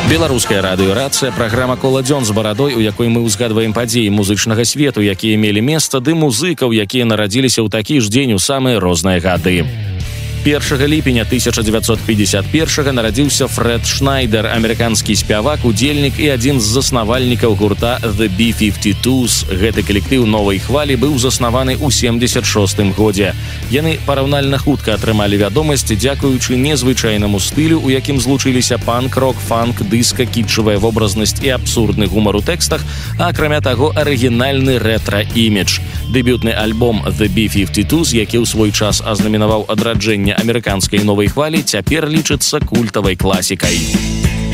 Беларуская радыёрацыя, праграма «Кола-дзён» з барадой, у якой мы ўзгадваем падзеі музычнага свету, якія мелі месца, ды музыкаў, якія нарадзіліся ў такі ж дзень у самыя розныя гады. 1 ліпеня 1951 нарадзіўся Фрэд Шнайдер, амерыканскі спявак, удзельнік і адзін з заснавальнікаў гурта The B-52s. Гэты калектыў новай хвалі быў заснаваны ў 76-м годзе. Яны параўнальна хутка атрымалі вядомасць дзякуючы незвычайнаму стылю, у якім злучыліся панк-рок, фанк, дыска, кітчавая вобразнасць і абсурдны гумар у тэкстах, а акрамя таго арыгінальны рэтра-імідж. Дэбютны альбом The B-52s, які ў свой час азнаменаваў адраджэнне амерыканскай новай хвалі, цяпер лічыцца культавай класікай.